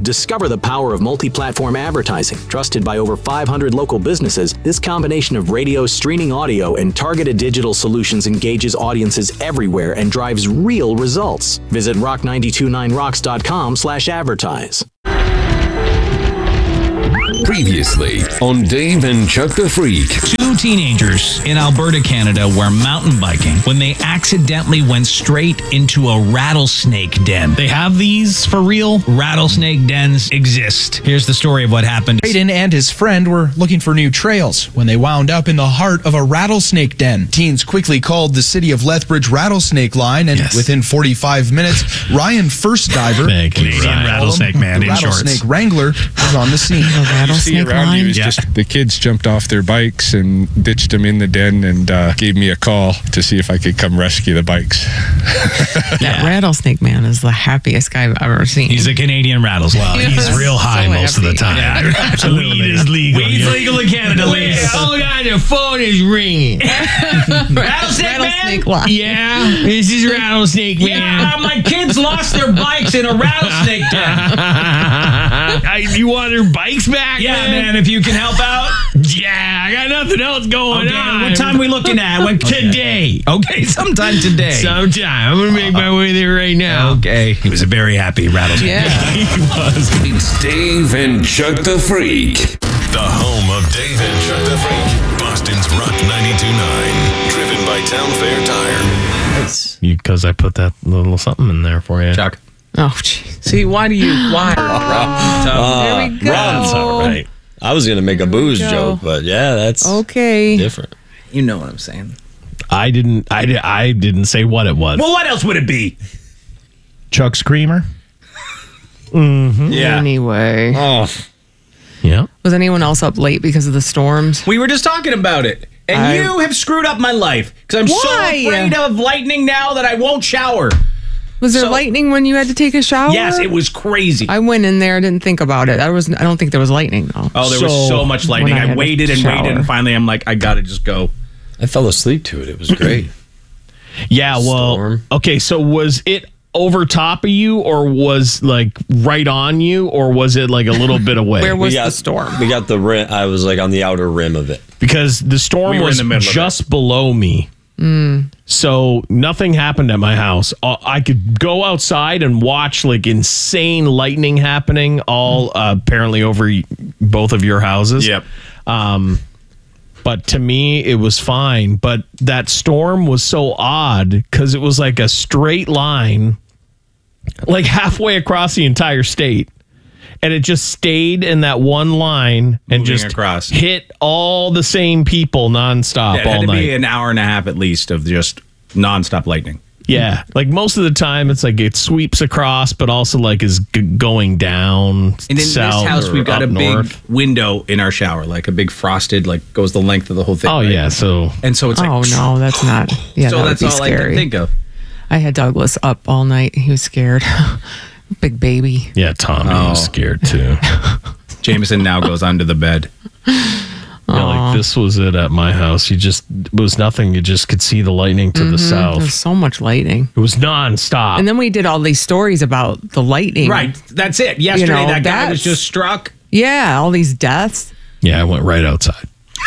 Discover the power of multi-platform advertising. Trusted by over 500 local businesses, this combination of radio, streaming audio, and targeted digital solutions engages audiences everywhere and drives real results. Visit rock929rocks.com/advertise. Previously on Dave and Chuck the Freak. Two teenagers in Alberta, Canada were mountain biking when they accidentally went straight into a rattlesnake den. They have these for real. Rattlesnake dens exist. Here's the story of what happened. Aiden and his friend were looking for new trails when they wound up in the heart of a rattlesnake den. Teens quickly called the City of Lethbridge rattlesnake line, and within 45 minutes, Ryan First Diver, Canadian rattlesnake man the in shorts, rattlesnake wrangler, was on the scene. See around you is just the kids jumped off their bikes and ditched them in the den and gave me a call to see if I could come rescue the bikes. That rattlesnake man is the happiest guy I've ever seen. He's a Canadian rattlesnake. Well, he's real high most of the time. Yeah, absolutely. Weed is legal. Weed's legal in Canada, ladies. Oh God, the phone is ringing. Rattlesnake line. Yeah, this is Rattlesnake Man. Yeah, my kids lost their bikes in a rattlesnake den. You want their bikes back? Yeah, man, if you can help out. Yeah, I got nothing else going on. What time are we looking at? Today. Okay, sometime today. Sometime. I'm going to make my way there right now. Okay. He was a very happy rattlesnake. Yeah. He was. It's Dave and Chuck the Freak. The home of Dave and Chuck the Freak. Boston's Rock 92.9. Driven by Town Fair Tire. Because I put that little something in there for you. Chuck. Oh, jeez. See, why? There we go. That's all right. I was going to make a booze go. joke, but yeah, that's Okay. different. You know what I'm saying. I didn't say what it was. Well, what else would it be? Chuck Screamer. Yeah. Anyway. Oh, Yeah. Was anyone else up late because of the storms? We were just talking about it. And you have screwed up my life. Because I'm so afraid of lightning now that I won't shower. Was there lightning when you had to take a shower? Yes, it was crazy. I went in there, didn't think about it. I don't think there was lightning though. Oh, there was so much lightning. When I I had waited to and waited, shower. and finally I'm like, I gotta just go. I fell asleep to it. It was great. Yeah, well, Storm. okay, so was it over top of you or was like right on you or was it like a little bit away? Where was the storm? We got the rim. I was like on the outer rim of it. Because the storm We were in was the middle of just below me. So nothing happened at my house. I could go outside and watch like insane lightning happening all apparently over both of your houses. Yep. But to me, it was fine. But that storm was so odd because it was like a straight line, like halfway across the entire state. And it just stayed in that one line and Moving just across. hit all the same people nonstop It had all to night. be an hour and a half at least of just nonstop lightning. Yeah, like most of the time, it's like it sweeps across, but also like is going down. And in south this house, or we've got a up big north. window in our shower, like a big frosted, like goes the length of the whole thing. Oh right? yeah, so And so it's like, Oh no, that's not. Yeah, so that would that's be all I can scary. think of. I had Douglas up all night. He was scared. Big baby. yeah, Tommy was scared too. Jameson now goes under the bed. Yeah, like this was it at my house. It was nothing. You just could see the lightning to the south. There's so much lightning. It was nonstop. And then we did all these stories about the lightning. Right. That's it. Yesterday, know, that guy was that's- just struck. Yeah, all these deaths. Yeah, I went right outside.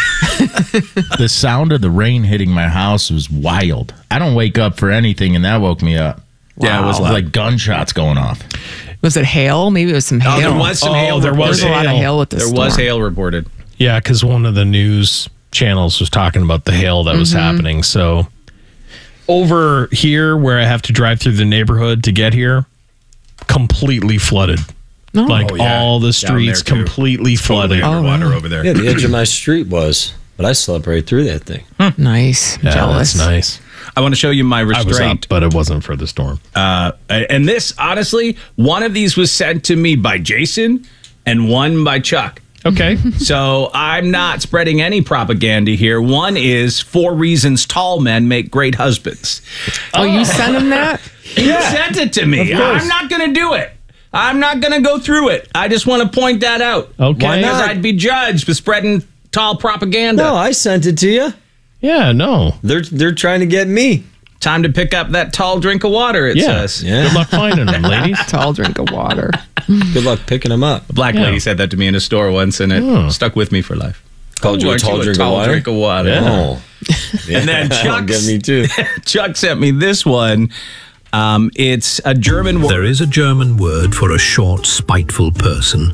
The sound of the rain hitting my house was wild. I don't wake up for anything, and that woke me up. Yeah, it was loud. like gunshots going off. Was it hail? Maybe it was some hail. Oh, there was some hail. there was There was a lot of hail with this There was storm. hail reported. Yeah, because one of the news channels was talking about the hail that was happening. So over here, where I have to drive through the neighborhood to get here, completely flooded. No. Like Oh, yeah. all the Down streets there, too. completely Totally flooded. underwater over there. Yeah, the edge of my street was, but I slept right through that thing. Nice. Yeah, Jealous. that's nice. I want to show you my I was restraint. up, but it wasn't for the storm. And this, honestly, one of these was sent to me by Jason and one by Chuck. Okay. So I'm not spreading any propaganda here. One is 4 reasons tall men make great husbands. Oh, you sent him that? He sent it to me. I'm not going to do it. I'm not going to go through it. I just want to point that out. Okay. Why? Because not? I'd be judged for spreading tall propaganda. No, I sent it to you. Yeah, no. They're trying to get me. Time to pick up that tall drink of water, it says. Yeah. Good luck finding them, ladies. Tall drink of water. Good luck picking them up. A black lady said that to me in a store once, and it stuck with me for life. Called you a tall drink of water? Drink of water. Yeah. Oh. And then Chuck get me too. Chuck sent me this one. It's a German word. There is a German word for a short, spiteful person.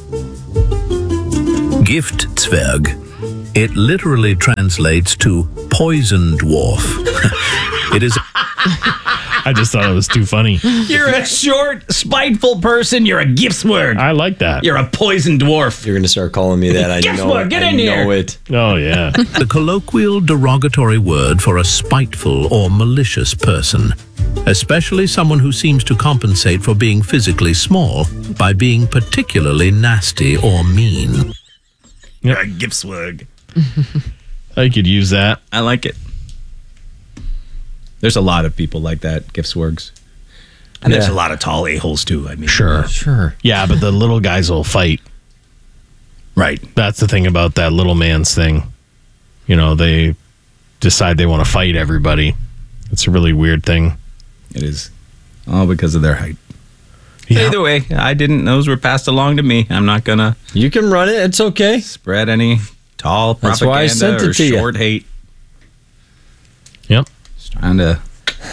Giftzwerg. It literally translates to poison dwarf. It is. I just thought it was too funny. You're a short, spiteful person. You're a Giftsword. I like that. You're a poison dwarf. You're going to start calling me that. I Giftsword, get in here. know it. Oh, yeah. The colloquial derogatory word for a spiteful or malicious person, especially someone who seems to compensate for being physically small by being particularly nasty or mean. You're a Giftsword. I could use that. I like it. There's a lot of people like that, Giftsworgs. And there's a lot of tall a-holes, too. I mean, Sure. Yeah, but the little guys will fight. Right. That's the thing about that little man's thing. You know, they decide they want to fight everybody. It's a really weird thing. It is. All because of their height. Yeah. Either way, I didn't. Those were passed along to me. I'm not going to. You can run it. It's okay. Spread any tall That's why I sent propaganda it to or you. short hate. Yep. Just trying to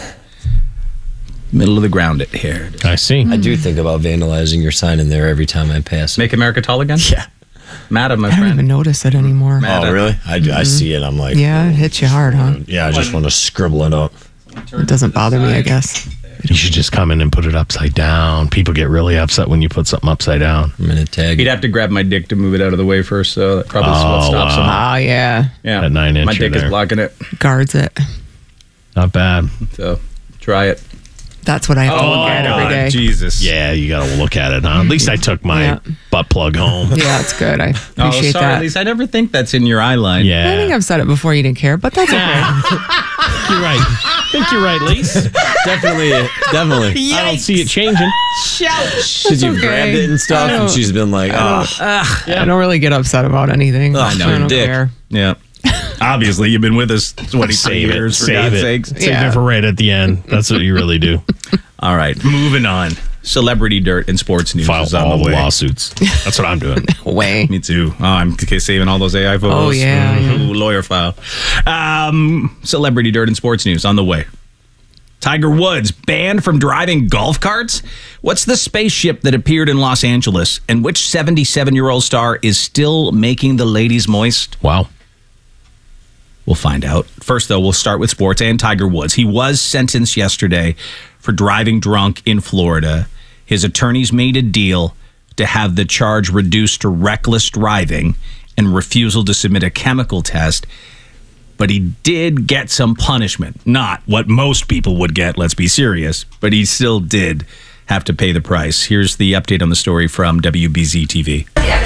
middle of the ground it here. I see. I do think about vandalizing your sign in there every time I pass. Make America tall again? Yeah. Madam, my I don't friend. even notice it anymore. Oh, really? I see it. I'm like, Yeah, it hits you hard, huh? yeah, I just want to scribble it up. It doesn't bother me, I guess. You should just come in and put it upside down. People get really upset when you put something upside down. I'm going to tag He'd it. have to grab my dick to move it out of the way first, so that probably is what stops him. Oh, yeah. Yeah. That 9-incher My dick is there. blocking it, Guards it. Not bad. so try it. That's what I have to look at every day. Jesus. Yeah, you got to look at it, huh? At least I took my Yeah. butt plug home. Yeah, it's good. I Oh, appreciate sorry, that. Lisa. I never think that's in your eye line. Yeah. I think I've said it before you didn't care, but that's okay. You're right. I think you're right, Lise. Definitely. I don't see it changing. Because you okay. grabbed it and stuff, I and don't- she's been like, oh. I don't really get upset about anything. I know, I don't dick. care. Yeah. Obviously, you've been with us 23 Save it. years, for Save God's it. sakes. Save Yeah. it for right at the end. That's what you really do. All right, moving on. Celebrity dirt and sports news File is on all the the way. lawsuits. That's what I'm doing. Way. Me too. Oh, I'm saving all those AI photos. Oh, yeah. Ooh, lawyer file. Celebrity dirt and sports news on the way. Tiger Woods banned from driving golf carts? What's the spaceship that appeared in Los Angeles? And which 77-year-old star is still making the ladies moist? Wow. We'll find out. First, though, we'll start with sports and Tiger Woods. He was sentenced yesterday for driving drunk in Florida. His attorneys made a deal to have the charge reduced to reckless driving and refusal to submit a chemical test. But he did get some punishment. Not what most people would get, let's be serious. But he still did have to pay the price. Here's the update on the story from WBZ TV.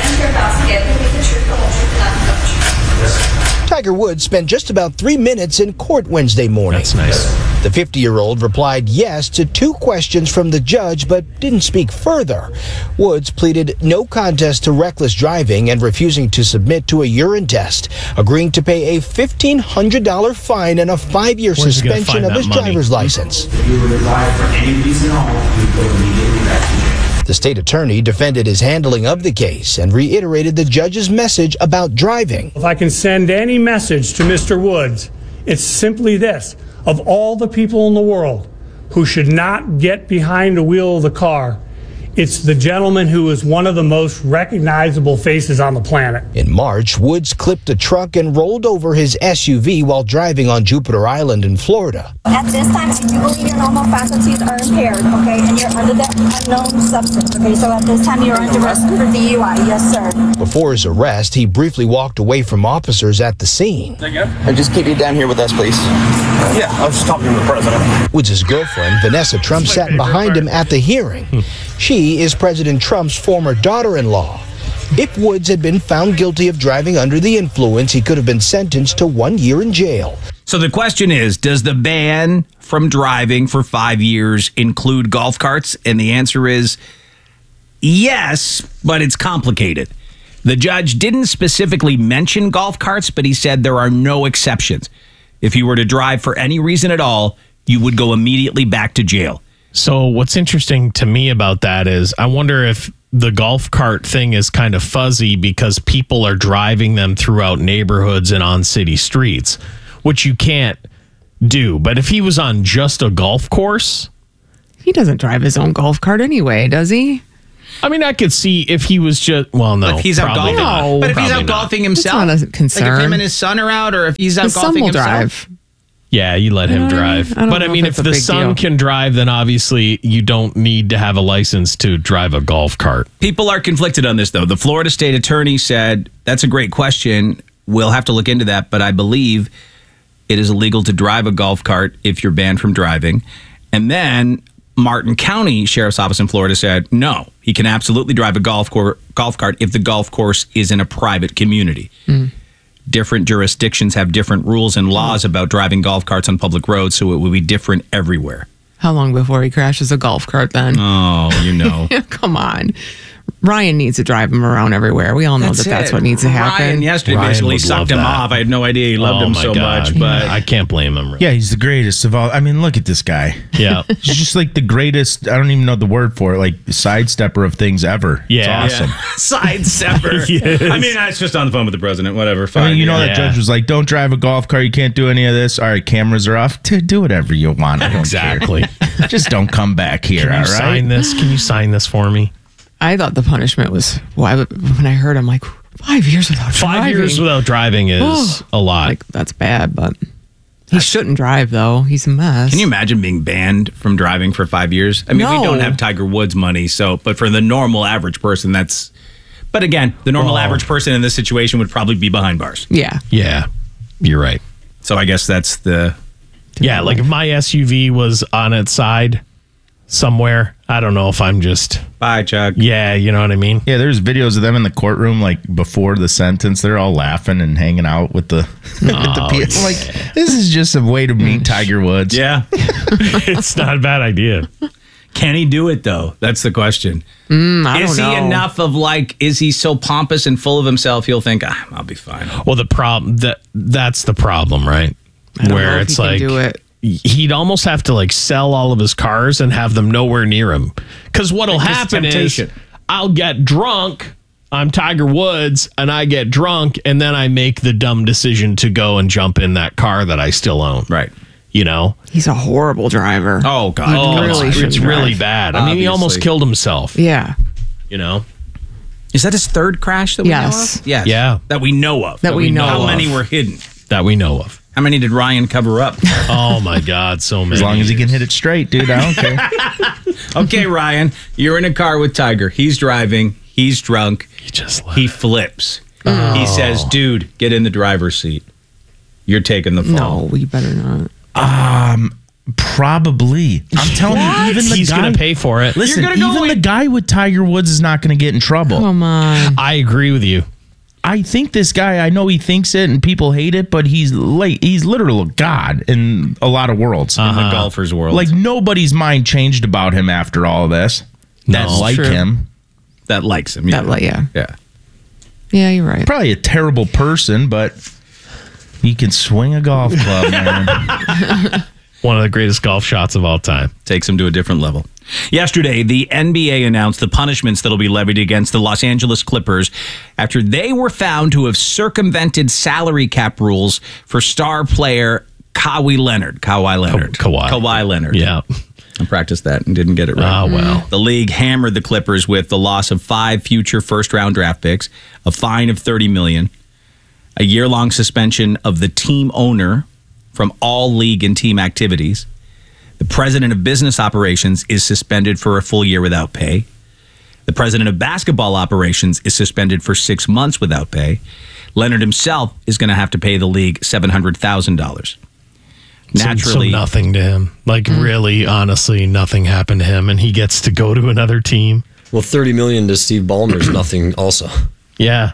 Tiger Woods spent just about 3 minutes in court Wednesday morning. That's nice. The 50-year-old replied yes to 2 questions from the judge, but didn't speak further. Woods pleaded no contest to reckless driving and refusing to submit to a urine test, agreeing to pay a $1,500 fine and a 5-year Where's he gonna suspension find of that his money? driver's license. If you were to drive for any reason at all, you will immediately back to jail. The state attorney defended his handling of the case and reiterated the judge's message about driving. If I can send any message to Mr. Woods, it's simply this. Of all the people in the world who should not get behind the wheel of the car, it's the gentleman who is one of the most recognizable faces on the planet. In March, Woods clipped a truck and rolled over his SUV while driving on Jupiter Island in Florida. At this time, I do believe your normal faculties are impaired, okay, and you're under the unknown substance, okay? So at this time, you're under arrest for DUI, yes, sir. Before his arrest, he briefly walked away from officers at the scene. And just keep you down here with us, please. Yeah, I was just talking to the president. Woods' girlfriend, Vanessa Trump, sat behind him at the hearing. She is President Trump's former daughter-in-law. If Woods had been found guilty of driving under the influence, he could have been sentenced to 1 year in jail. So the question is, does the ban from driving for 5 years include golf carts? And the answer is yes, but it's complicated. The judge didn't specifically mention golf carts, but he said there are no exceptions. If you were to drive for any reason at all, you would go immediately back to jail. So what's interesting to me about that is I wonder if the golf cart thing is kind of fuzzy because people are driving them throughout neighborhoods and on city streets, which you can't do. But if he was on just a golf course... He doesn't drive his own golf cart anyway, does he? I mean, I could see if he was just... Well, no. If he's out golfing. No. But if he's out Probably golfing not. himself, That's not a concern. like if him and his son are out, or if he's out His son golfing will himself. drive. Yeah, you let him drive. I don't But I know mean, if if it's a the big son deal. can drive, then obviously you don't need to have a license to drive a golf cart. People are conflicted on this, though. The Florida state attorney said, that's a great question. We'll have to look into that, but I believe it is illegal to drive a golf cart if you're banned from driving. And then Martin County Sheriff's Office in Florida said, no, he can absolutely drive a golf cart if the golf course is in a private community. Different jurisdictions have different rules and laws about driving golf carts on public roads, so it will be different everywhere. How long before he crashes a golf cart then? Oh, you know. Come on. Ryan needs to drive him around everywhere. We all know that's it. what needs to happen. Ryan yesterday basically would sucked love him that. off. I had no idea he loved him my so God. much, but I can't blame him. Really. Yeah, he's the greatest of all. I mean, look at this guy. Yeah. He's just like the greatest. I don't even know the word for it. Like sidestepper of things ever. Yeah. It's awesome. sidestepper. Yes. I mean, I was just on the phone with the president. Whatever. Fine. I mean, you know, Yeah. that judge was like, don't drive a golf cart. You can't do any of this. All right, cameras are off. Do whatever you want. I don't Exactly. care. Just don't come back here, Can you all right? sign this? Can you sign this for me? I thought the punishment was, when I heard, I'm like, 5 years without driving. 5 years without driving is a lot. Like, that's bad, but he shouldn't drive, though. He's a mess. Can you imagine being banned from driving for 5 years? I mean, we No. don't have Tiger Woods money, but for the normal average person, that's. But again, the normal average person in this situation would probably be behind bars. Yeah. Yeah, you're right. So I guess that's the. Yeah, like if my SUV was on its side somewhere, I don't know if I'm just... Bye, Chuck. Yeah, you know what I mean? Yeah, there's videos of them in the courtroom, like before the sentence. They're all laughing and hanging out with the, with the people. Like, this is just a way to meet Tiger Woods. Yeah. It's not a bad idea. Can he do it, though? That's the question. I Is don't he know. enough of is he so pompous and full of himself, he'll think, I'll be fine. Well, the problem that's the problem, right? I don't Where know if it's he can like do it. he'd almost have to sell all of his cars and have them nowhere near him. Because what'll Like, just happen is temptation. I'll get drunk. I'm Tiger Woods, and I get drunk, and then I make the dumb decision to go and jump in that car that I still own. Right. You know? He's a horrible driver. Oh, God. He really it's shouldn't really drive. bad. I mean, he almost Obviously. killed himself. Yeah. You know? Is that his third crash that we know Yes. of? Yes. Yeah. That we know of. That we know How of. many were hidden? That we know of. How many did Ryan cover up? Oh, my God. So many. As long as he can hit it straight, dude, I don't care. Okay, Ryan, you're in a car with Tiger. He's driving. He's drunk. He flips. He says, dude, get in the driver's seat. You're taking the fall. No, we better not. Probably. I'm telling you, even the He's guy going to pay for it. Listen, You're gonna go even the guy with Tiger Woods is not going to get in trouble. Come on. I agree with you. I think this guy, I know he thinks it and people hate it, but he's literal god in a lot of worlds. In the golfer's world. Like nobody's mind changed about him after all of this. That No. like True. him. that likes him. Yeah. Yeah, Yeah. you're right. Probably a terrible person, but he can swing a golf club, man. One of the greatest golf shots of all time. Takes him to a different level. Yesterday, the NBA announced the punishments that'll be levied against the Los Angeles Clippers after they were found to have circumvented salary cap rules for star player Kawhi Leonard. Kawhi Leonard. Yeah. I practiced that and didn't get it right. Ah, well. The league hammered the Clippers with the loss of 5 future first-round draft picks, a fine of $30 million, a year-long suspension of the team owner from all league and team activities. The president of business operations is suspended for a full year without pay. The president of basketball operations is suspended for 6 months without pay. Leonard himself is going to have to pay the league $700,000. Naturally, So nothing to him. Like, really, honestly, nothing happened to him, and he gets to go to another team. Well, $30 million to Steve Ballmer is nothing also. Yeah.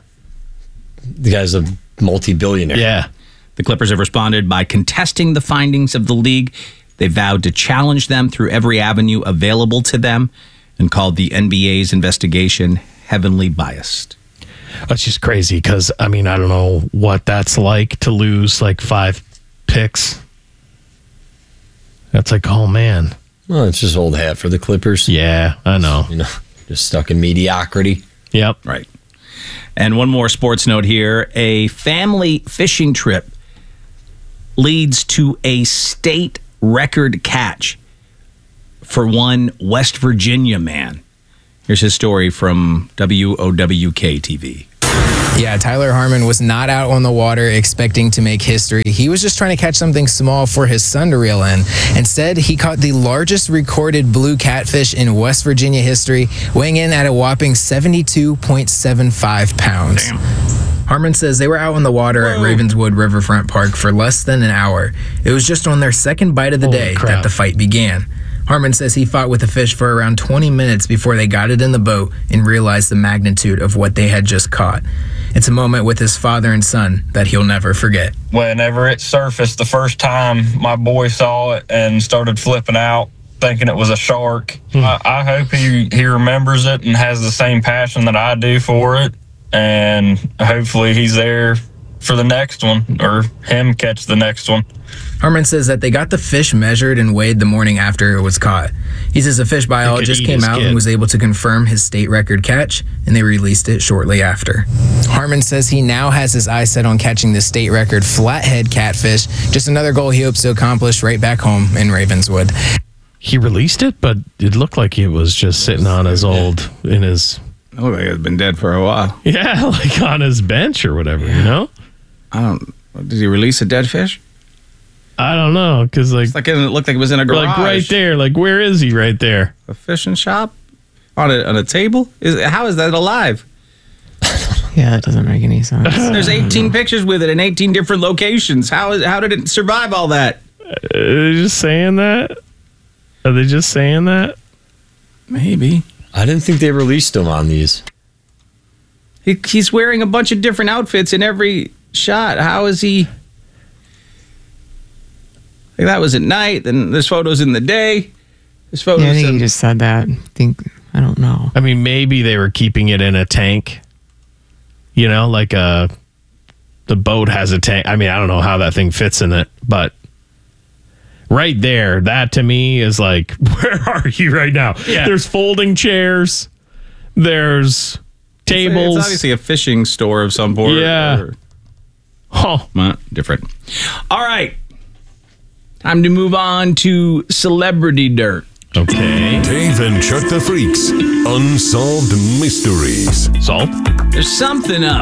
The guy's a multi-billionaire. Yeah. the Clippers have responded by contesting the findings of the league. They vowed to challenge them through every avenue available to them and called the NBA's investigation heavily biased. That's just crazy because, I mean, I don't know what that's like to lose like 5 picks. That's like, oh man. Well, it's just old hat for the Clippers. Yeah, I know. Just stuck in mediocrity. Yep. Right. And one more sports note here. A family fishing trip leads to a state record catch for one West Virginia man. Here's his story from WOWK TV. Yeah, Tyler Harmon was not out on the water expecting to make history. He was just trying to catch something small for his son to reel in. Instead, he caught the largest recorded blue catfish in West Virginia history, weighing in at a whopping 72.75 pounds. Damn. Harmon says they were out on the water at Ravenswood Riverfront Park for less than an hour. It was just on their second bite of the day that the fight began. Harmon says he fought with the fish for around 20 minutes before they got it in the boat and realized the magnitude of what they had just caught. It's a moment with his father and son that he'll never forget. Whenever it surfaced the first time, my boy saw it and started flipping out, thinking it was a shark. I hope he remembers it and has the same passion that I do for it. And hopefully he's there for the next one, or him catch the next one. Harmon says that they got the fish measured and weighed the morning after it was caught. He says a fish biologist came out and was able to confirm his state record catch, and they released it shortly after. Harmon says he now has his eyes set on catching the state record flathead catfish, just another goal he hopes to accomplish right back home in Ravenswood. He released it, but it looked like it was just sitting on his in his... It looked like it had been dead for a while. Yeah, like on his bench or whatever, you know? Did he release a dead fish? I don't know, because it looked like it was in a garage. Like right there. Like, where is he right there? A fishing shop? On a table? How is that alive? Yeah, it doesn't make any sense. There's 18 pictures with it in 18 different locations. How did it survive all that? Are they just saying that? Are they just saying that? Maybe. I didn't think they released him on these. He's wearing a bunch of different outfits in every shot. How is he... Like that was at night, then there's photos in the day. There's photos. Yeah, I think you just said that. I don't know. I mean, maybe they were keeping it in a tank. You know, like the boat has a tank. I mean, I don't know how that thing fits in it, but right there, that to me is like, where are you right now? Yeah. There's folding chairs. There's tables. It's obviously a fishing store of some sort. Yeah. Different. All right. Time to move on to Celebrity Dirt. Okay. Dave and Chuck the Freaks. Unsolved Mysteries. Solved? There's something up.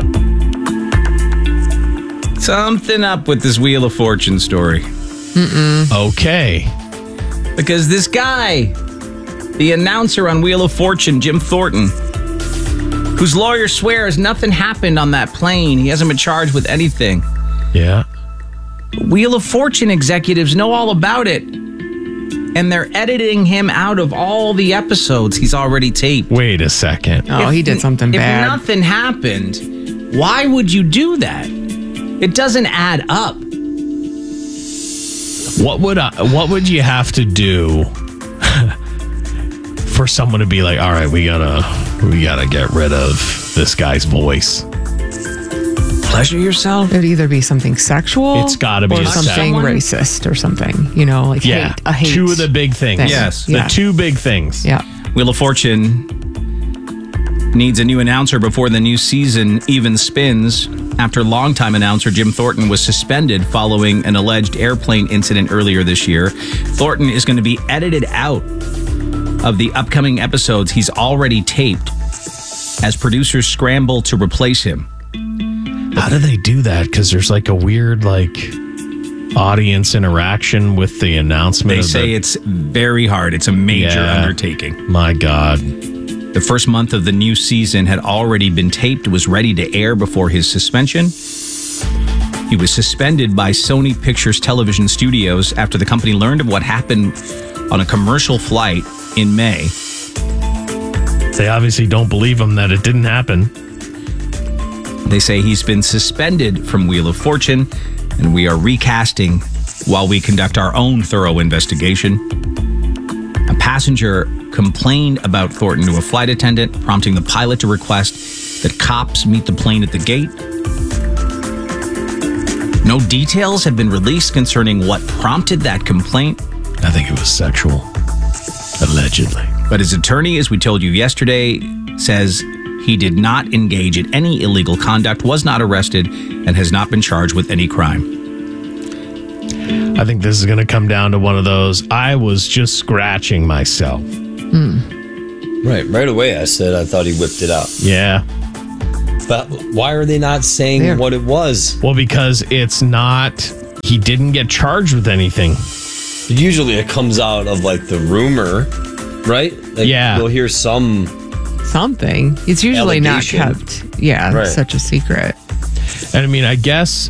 Something up with this Wheel of Fortune story. Okay. Because this guy, the announcer on Wheel of Fortune, Jim Thornton, whose lawyer swears nothing happened on that plane. He hasn't been charged with anything. Yeah. Wheel of Fortune executives know all about it, and they're editing him out of all the episodes he's already taped. Wait a second. Oh, he did something bad. If nothing happened, why would you do that? It doesn't add up. What would you have to do for someone to be like, all right, we gotta get rid of this guy's voice? Pleasure yourself? It would either be something sexual. It's got to be or something racist or something. You know, like hate. A hate. Two of the big things. Thing. Yes. The two big things. Yeah. Wheel of Fortune needs a new announcer before the new season even spins, after longtime announcer Jim Thornton was suspended following an alleged airplane incident earlier this year. Thornton is going to be edited out of the upcoming episodes he's already taped as producers scramble to replace him. How do they do that? Because there's like a weird audience interaction with the announcement. They say it's very hard. It's a major undertaking. My God. The first month of the new season had already been taped, was ready to air before his suspension. He was suspended by Sony Pictures Television Studios after the company learned of what happened on a commercial flight in May. They obviously don't believe him that it didn't happen. They say he's been suspended from Wheel of Fortune, and we are recasting while we conduct our own thorough investigation. A passenger complained about Thornton to a flight attendant, prompting the pilot to request that cops meet the plane at the gate. No details have been released concerning what prompted that complaint. I think it was sexual. Allegedly. But his attorney, as we told you yesterday, says he did not engage in any illegal conduct, was not arrested, and has not been charged with any crime. I think this is going to come down to one of those, I was just scratching myself. Right away I said I thought he whipped it out. Yeah. But why are they not saying what it was? Well, because it's not, he didn't get charged with anything. Usually it comes out of like the rumor, right? Like, yeah. You'll hear something. It's usually allegation. not kept. Yeah, Right. such a secret. And I mean, I guess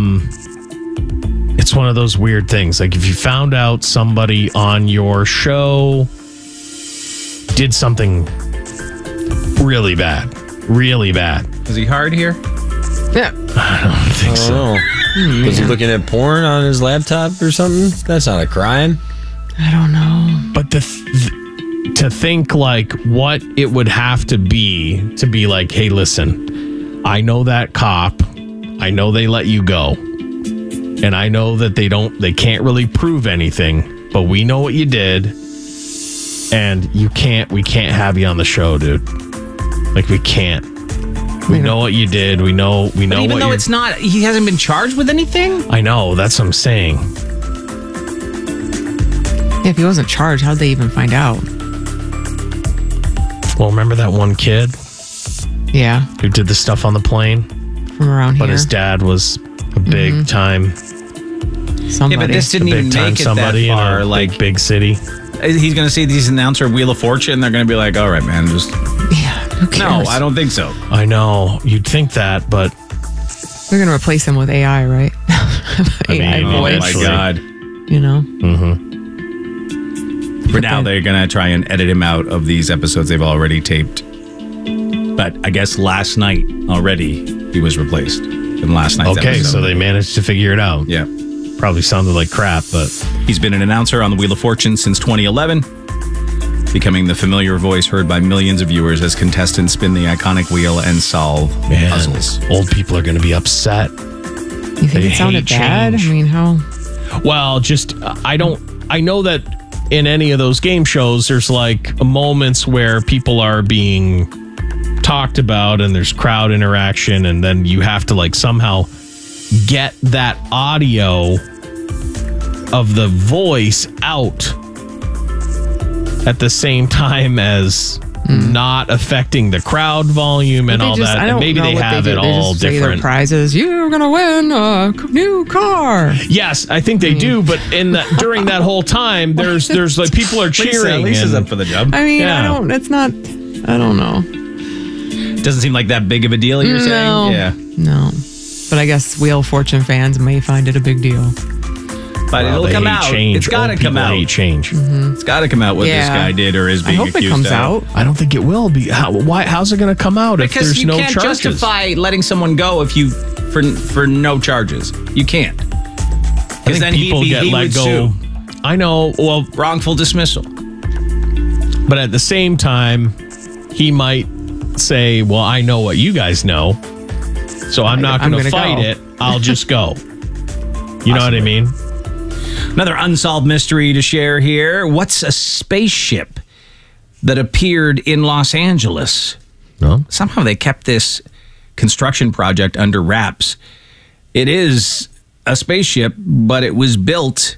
it's one of those weird things. Like if you found out somebody on your show did something really bad. Is he hard here? Yeah. I don't think so. Was he looking at porn on his laptop or something? That's not a crime. I don't know. But to think like what it would have to be like, hey, listen, I know that cop. I know they let you go. And I know that they can't really prove anything, but we know what you did. And we can't have you on the show, dude. Like we can't. We know what you did. We know But even though it's not, he hasn't been charged with anything? I know, that's what I'm saying. If he wasn't charged, how'd they even find out? Well, remember that one kid? Yeah. Who did the stuff on the plane? From around here. But his dad was a big time. Somebody. Yeah, but this didn't a big even time make it somebody that far. in a Like big city. He's going to see these announcer of Wheel of Fortune. They're going to be like, all right, man, just... Yeah, who cares? No, I don't think so. I know. You'd think that, but... They're going to replace him with AI, right? AI voice. Oh, my God. You know? Mm-hmm. For now, they're going to try and edit him out of these episodes they've already taped. But I guess last night already, he was replaced in last night's episode. Okay, so they managed to figure it out. Yeah. Probably sounded like crap, but... He's been an announcer on the Wheel of Fortune since 2011, becoming the familiar voice heard by millions of viewers as contestants spin the iconic wheel and solve puzzles. Old people are going to be upset. You think it sounded bad? I mean, how? Well, just, I know that in any of those game shows, there's like moments where people are being talked about and there's crowd interaction, and then you have to like somehow get that audio of the voice out at the same time as not affecting the crowd volume and all that. And maybe they have it all different. Say their prizes. You're gonna win a new car. Yes, I think they do. But during that whole time, there's like people are cheering. Lisa's up for the job. I mean, I don't know. Doesn't seem like that big of a deal. You're saying, yeah, no. But I guess Wheel of Fortune fans may find it a big deal. But it'll come out. It's got to come out. Hate change. It's got to come out what this guy did or is being accused of. I hope it comes out. I don't think it will be. How's it going to come out if there's no charges? Because you can't justify letting someone go if you for no charges. You can't. Because then people get let go. I know. Well, wrongful dismissal. But at the same time, he might say, "Well, I know what you guys know, so I'm not going to fight it. I'll just go." You know what I mean? Another unsolved mystery to share here. What's a spaceship that appeared in Los Angeles? No. Somehow they kept this construction project under wraps. It is a spaceship, but it was built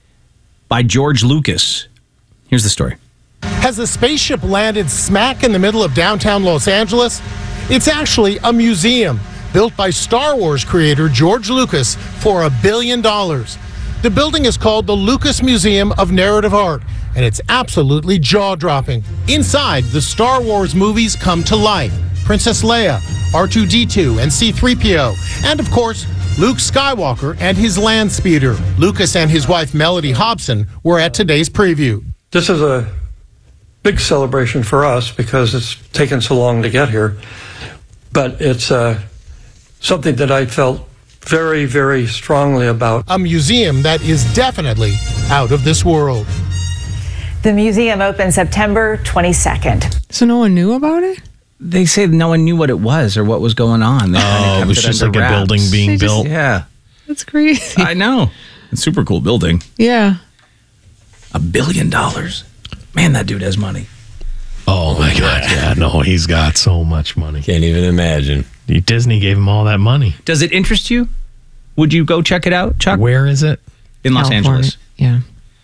by George Lucas. Here's the story. Has the spaceship landed smack in the middle of downtown Los Angeles? It's actually a museum built by Star Wars creator George Lucas for $1 billion. The building is called the Lucas Museum of Narrative Art, and it's absolutely jaw-dropping. Inside, the Star Wars movies come to life. Princess Leia, R2-D2, and C-3PO, and of course, Luke Skywalker and his land speeder. Lucas and his wife Melody Hobson were at today's preview. This is a big celebration for us because it's taken so long to get here, but it's something that I felt very, very strongly about. A museum that is definitely out of this world. The museum opens September 22nd. So no one knew about it? They say no one knew what it was or what was going on. It was just like a building being built. Yeah. That's crazy. I know. It's a super cool building. Yeah. $1 billion. Man, that dude has money. Oh my God! Yeah, no, he's got so much money. Can't even imagine. Disney gave him all that money. Does it interest you? Would you go check it out, Chuck? Where is it? In Los Angeles. Yeah.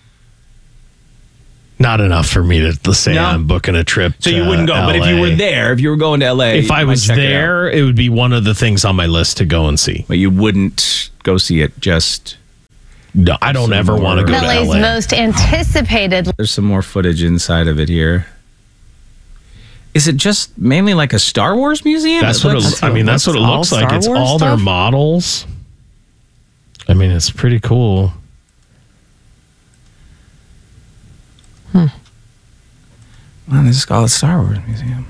Not enough for me to say I'm booking a trip. So you wouldn't go, LA. but if you were there, if you were going to LA, if I was there, it would be one of the things on my list to go and see. But you wouldn't go see it just. No, I don't ever want to go to LA's LA. most anticipated. There's some more footage inside of it here. Is it just mainly like a Star Wars museum? That's what it looks like. It's all their models. I mean, it's pretty cool. Well, this is called a Star Wars museum.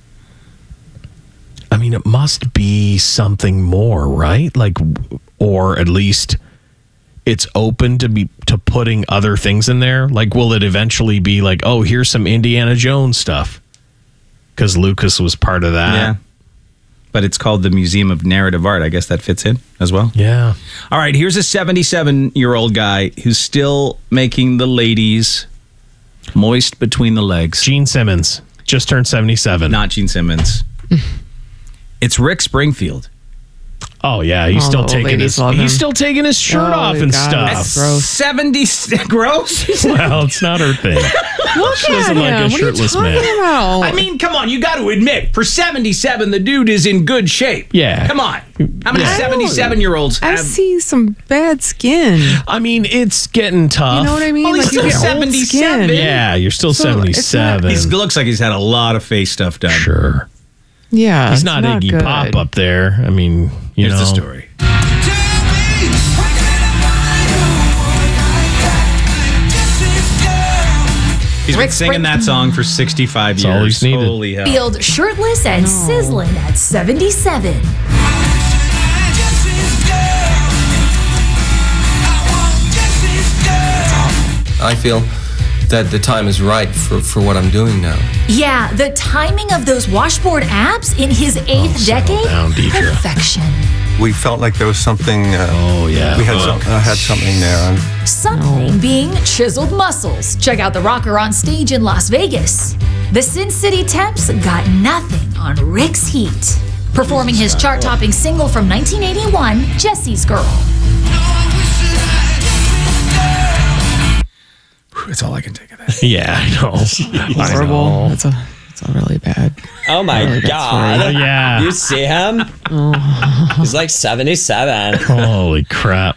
I mean, it must be something more, right? Like, or at least it's open to putting other things in there. Like, will it eventually be like, oh, here's some Indiana Jones stuff? Because Lucas was part of that. Yeah. But it's called the Museum of Narrative Art. I guess that fits in as well. Yeah. All right, here's a 77-year-old guy who's still making the ladies moist between the legs. Gene Simmons just turned 77. Not Gene Simmons. It's Rick Springfield. Oh yeah, he's still taking his shirt off and stuff. That's gross. 70 gross. Well, it's not her thing. She doesn't like a shirtless man. I mean, come on, you got to admit, for 77, the dude is in good shape. Yeah. Come on. How many 77-year-olds I have? see some bad skin. I mean, it's getting tough. You know what I mean? Well, he's you still get old 77. skin. Yeah, you're still 77. He looks like he's had a lot of face stuff done. Sure. Yeah, he's it's not not Iggy good. Pop up there. I mean, Here's the story. He's been singing that song for 65 years. all he's needed. Holy hell. Field shirtless and sizzling at 77. I feel that the time is right for what I'm doing now. Yeah, the timing of those washboard abs in his 8th decade? Perfection. We felt like there was something. We had something there. Something being chiseled muscles. Check out the rocker on stage in Las Vegas. The Sin City Temps got nothing on Rick's heat. Performing his chart-topping single from 1981, Jesse's Girl. That's all I can take of that. Yeah, I know. Horrible. That's a really bad. Oh my really bad God. story. Yeah. You see him? He's like 77. Holy crap.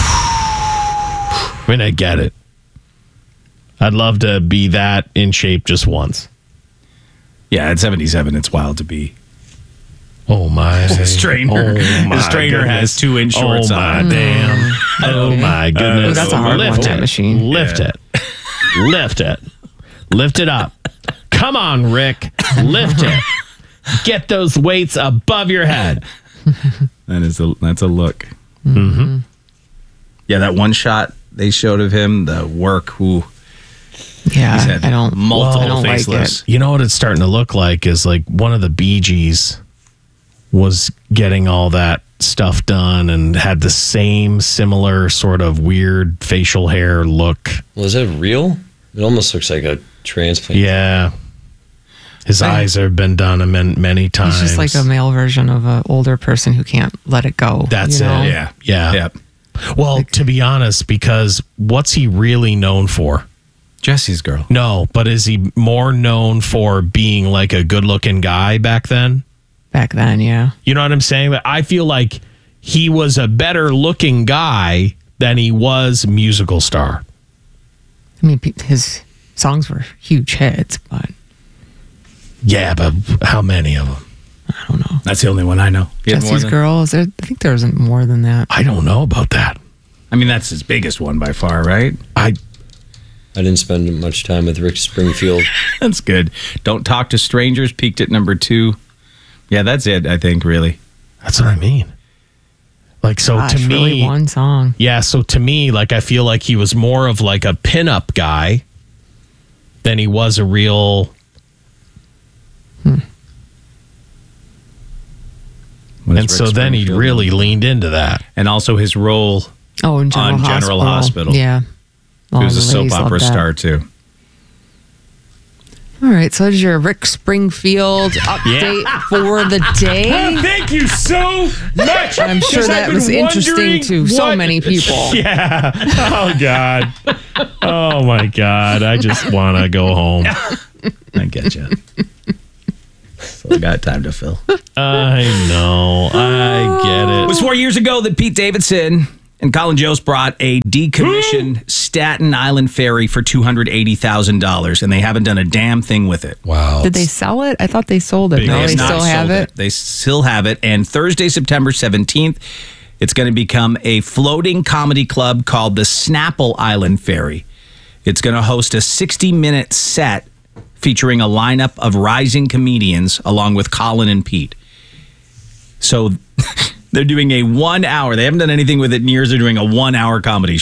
I mean, I get it. I'd love to be that in shape just once. Yeah, at 77, it's wild to be. Oh my. His trainer. His trainer has 2-inch shorts on. Damn. Oh my goodness. That's a hard one, that machine. Lift it. Lift it. Lift it up. Come on, Rick. Lift it. Get those weights above your head. That's a look. Mm-hmm. Yeah, that one shot they showed of him, the work, Yeah, he's had I don't multiple like faceless. it. You know what it's starting to look like is like one of the Bee Gees was getting all that stuff done and had the same similar sort of weird facial hair look. Was it real? It almost looks like a transplant. Yeah. His eyes have been done many times. He's just like a male version of an older person who can't let it go. That's you know? it. Yeah. Well, to be honest, because what's he really known for? Jesse's Girl. No, but is he more known for being like a good-looking guy back then? Back then, yeah. You know what I'm saying? But I feel like he was a better-looking guy than he was musical star. I mean, his songs were huge hits, but... Yeah, but how many of them? I don't know. That's the only one I know. Jesse's Girl, I think there wasn't more than that. I don't know about that. I mean, that's his biggest one by far, right? I didn't spend much time with Rick Springfield. That's good. Don't Talk to Strangers peaked at number 2. Yeah, that's it, I think, really. That's what I mean. Like, so Gosh, to me... really one song. Yeah, so to me, like, I feel like he was more of like a pinup guy than he was a real... And so then he really leaned into that. And also his role in on General Hospital. Yeah. He was a soap ladies love opera that. star, too. All right, so there's your Rick Springfield update for the day. Thank you so much. I'm sure Because that I've was been interesting wondering to so many people. Yeah. Oh, God. Oh, my God. I just want to go home. I get you. Still got time to fill. I know. I get it. It was 4 years ago that Pete Davidson and Colin Jost brought a decommissioned Staten Island ferry for $280,000, and they haven't done a damn thing with it. Wow. Did they sell it? I thought they sold it. No, they not still have sold it. They still have it. And Thursday, September 17th, it's going to become a floating comedy club called the Snapple Island Ferry. It's going to host a 60-minute set featuring a lineup of rising comedians along with Colin and Pete. So they're doing a 1 hour. They haven't done anything with it in years. They're doing a 1 hour comedy